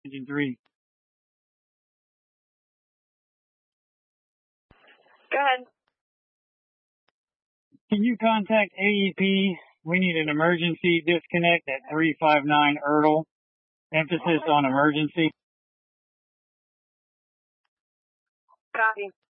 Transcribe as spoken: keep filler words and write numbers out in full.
Engine three. Go ahead. Can you contact A E P? We need an emergency disconnect at three five nine Ertl. Emphasis on emergency. Copy.